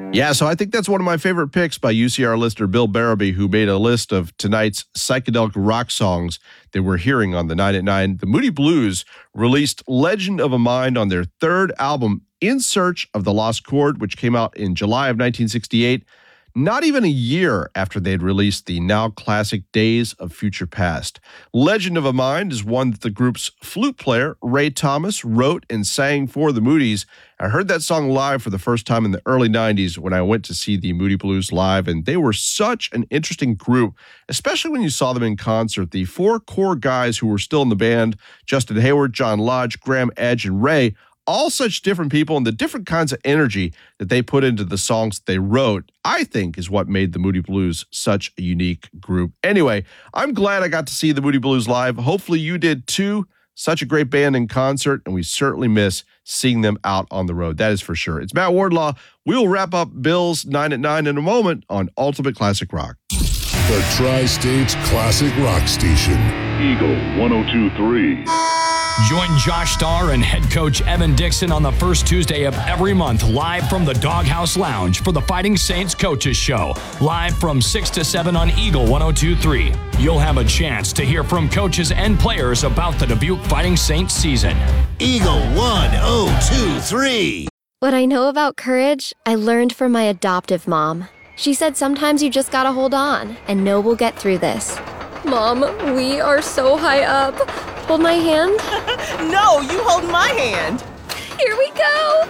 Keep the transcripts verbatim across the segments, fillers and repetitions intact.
Yeah, so I think that's one of my favorite picks by U C R listener Bill Barabee, who made a list of tonight's psychedelic rock songs that we're hearing on the nine at nine. The Moody Blues released Legend of a Mind on their third album, In Search of the Lost Chord, which came out in July of nineteen sixty-eight. Not even a year after they'd released the now classic Days of Future Past. Legend of a Mind is one that the group's flute player, Ray Thomas, wrote and sang for the Moody's. I heard that song live for the first time in the early nineties when I went to see the Moody Blues live, and they were such an interesting group, especially when you saw them in concert. The four core guys who were still in the band, Justin Hayward, John Lodge, Graham Edge, and Ray, all such different people, and the different kinds of energy that they put into the songs that they wrote, I think, is what made the Moody Blues such a unique group. Anyway, I'm glad I got to see the Moody Blues live. Hopefully you did too. Such a great band in concert, and we certainly miss seeing them out on the road. That is for sure. It's Matt Wardlaw. We'll wrap up Bill's nine at nine in a moment on Ultimate Classic Rock. The Tri-States Classic Rock Station. Eagle one oh two three. Join Josh Starr and head coach Evan Dixon on the first Tuesday of every month live from the Doghouse Lounge for the Fighting Saints Coaches Show. Live from six to seven on Eagle one oh two three. You'll have a chance to hear from coaches and players about the Dubuque Fighting Saints season. Eagle one oh two three. What I know about courage, I learned from my adoptive mom. She said sometimes you just gotta hold on and know we'll get through this. Mom, we are so high up. Hold my hand. No, you hold my hand. Here we go.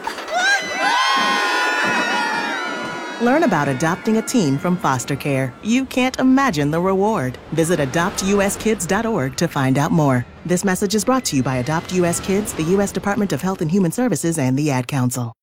Learn about adopting a teen from foster care. You can't imagine the reward. Visit adopt u s kids dot org to find out more. This message is brought to you by Adopt U S Kids, the U S Department of Health and Human Services, and the Ad Council.